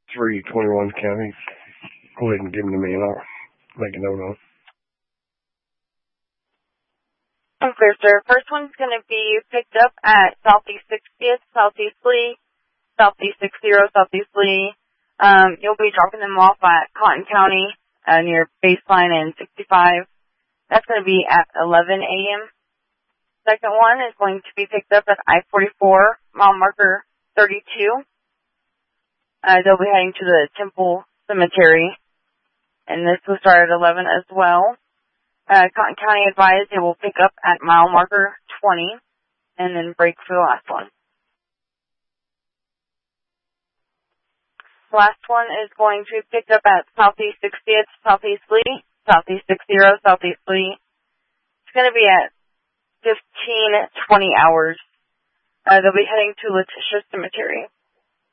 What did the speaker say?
321 counties. Go ahead and give them to me and I'll make a note on it. Okay, sir. First one's going to be picked up at Southeast 60th, Southeast Lee, Southeast 60, Southeast Lee. You'll be dropping them off at Cotton County near Baseline and 65. That's going to be at 11 a.m. Second one is going to be picked up at I-44, mile marker 32. They'll be heading to the Temple Cemetery, and this will start at 11 as well. Cotton County advised they will pick up at mile marker 20 and then break for the last one. The last one is going to be picked up at Southeast 60th, Southeast Lee, Southeast 60, Southeast Lee. It's going to be at 15:20 hours. They'll be heading to Letitia Cemetery.